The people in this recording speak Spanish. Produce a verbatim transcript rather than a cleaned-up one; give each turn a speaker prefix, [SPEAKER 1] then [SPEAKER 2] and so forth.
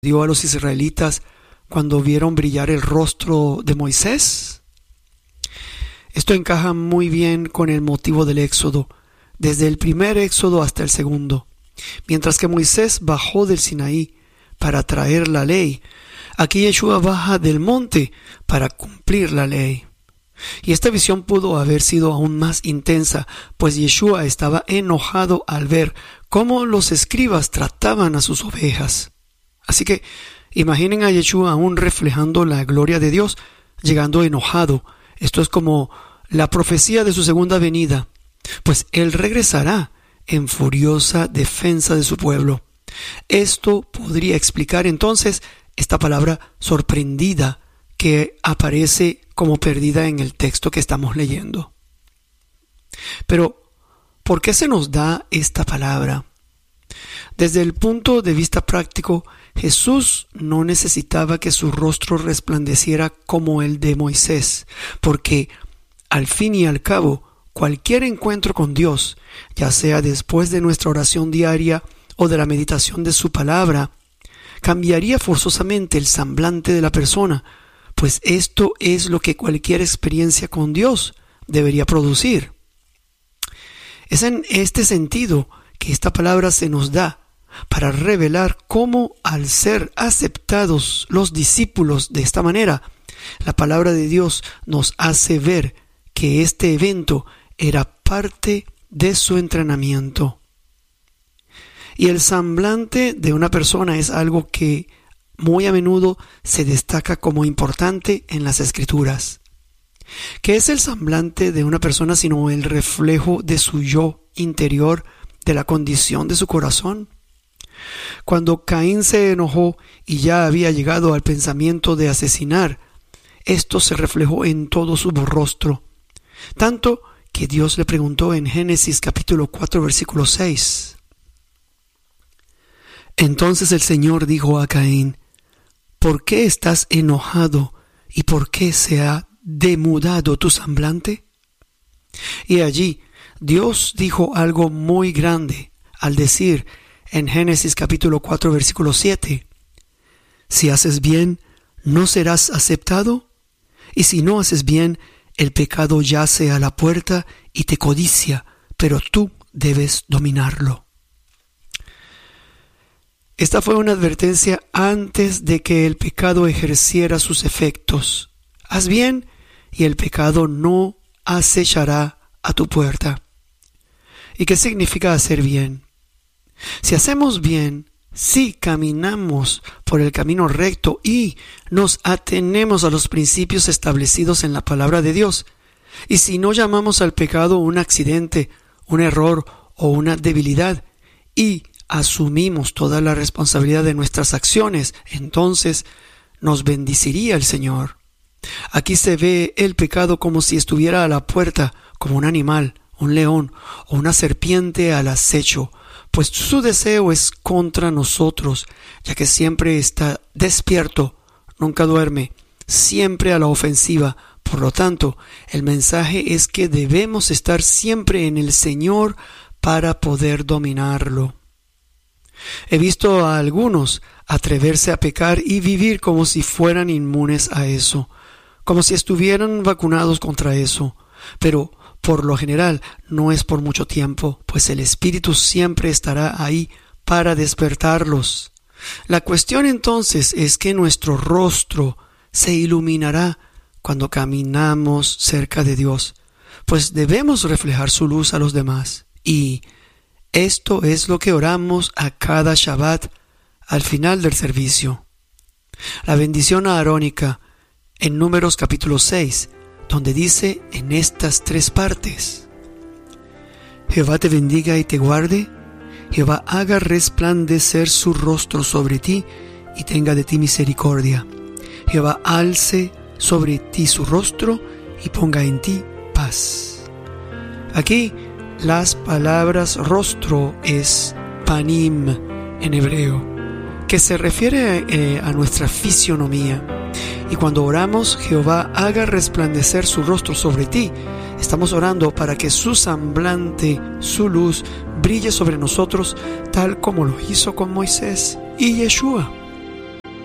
[SPEAKER 1] dio a los israelitas cuando vieron brillar el rostro de Moisés? Esto encaja muy bien con el motivo del éxodo, desde el primer éxodo hasta el segundo. Mientras que Moisés bajó del Sinaí para traer la ley, aquí Yeshua baja del monte para cumplir la ley. Y esta visión pudo haber sido aún más intensa, pues Yeshua estaba enojado al ver cómo los escribas trataban a sus ovejas. Así que imaginen a Yeshua aún reflejando la gloria de Dios, llegando enojado. Esto es como la profecía de su segunda venida, pues Él regresará en furiosa defensa de su pueblo. Esto podría explicar entonces esta palabra sorprendida que aparece como perdida en el texto que estamos leyendo. Pero, ¿por qué se nos da esta palabra? Desde el punto de vista práctico, Jesús no necesitaba que su rostro resplandeciera como el de Moisés, porque al fin y al cabo, cualquier encuentro con Dios, ya sea después de nuestra oración diaria o de la meditación de su palabra, cambiaría forzosamente el semblante de la persona, pues esto es lo que cualquier experiencia con Dios debería producir. Es en este sentido que esta palabra se nos da para revelar cómo, al ser aceptados los discípulos de esta manera, la palabra de Dios nos hace ver que este evento era parte de su entrenamiento. Y el semblante de una persona es algo que muy a menudo se destaca como importante en las Escrituras. ¿Qué es el semblante de una persona sino el reflejo de su yo interior, de la condición de su corazón? Cuando Caín se enojó y ya había llegado al pensamiento de asesinar, esto se reflejó en todo su rostro, tanto que Dios le preguntó en Génesis capítulo cuatro versículo seis. Entonces el Señor dijo a Caín: ¿por qué estás enojado y por qué se ha demudado tu semblante? Y allí Dios dijo algo muy grande al decir en Génesis capítulo cuatro versículo siete: si haces bien, ¿no serás aceptado? Y si no haces bien, el pecado yace a la puerta y te codicia, pero tú debes dominarlo. Esta fue una advertencia antes de que el pecado ejerciera sus efectos. Haz bien y el pecado no acechará a tu puerta. ¿Y qué significa hacer bien? Si hacemos bien, si caminamos por el camino recto y nos atenemos a los principios establecidos en la palabra de Dios, y si no llamamos al pecado un accidente, un error o una debilidad, y asumimos toda la responsabilidad de nuestras acciones, entonces nos bendeciría el Señor. Aquí se ve el pecado como si estuviera a la puerta, como un animal, un león o una serpiente al acecho, pues su deseo es contra nosotros, ya que siempre está despierto, nunca duerme, siempre a la ofensiva. Por lo tanto, el mensaje es que debemos estar siempre en el Señor para poder dominarlo. He visto a algunos atreverse a pecar y vivir como si fueran inmunes a eso, como si estuvieran vacunados contra eso, pero por lo general no es por mucho tiempo, pues el Espíritu siempre estará ahí para despertarlos. La cuestión entonces es que nuestro rostro se iluminará cuando caminamos cerca de Dios, pues debemos reflejar su luz a los demás. Y esto es lo que oramos a cada Shabbat al final del servicio. La bendición arónica en Números capítulo seis, donde dice en estas tres partes: Jehová te bendiga y te guarde, Jehová haga resplandecer su rostro sobre ti y tenga de ti misericordia, Jehová alce sobre ti su rostro y ponga en ti paz. Aquí las palabras rostro es panim en hebreo, que se refiere eh, a nuestra fisionomía. Y cuando oramos, Jehová haga resplandecer su rostro sobre ti, estamos orando para que su semblante, su luz, brille sobre nosotros, tal como lo hizo con Moisés y Yeshua.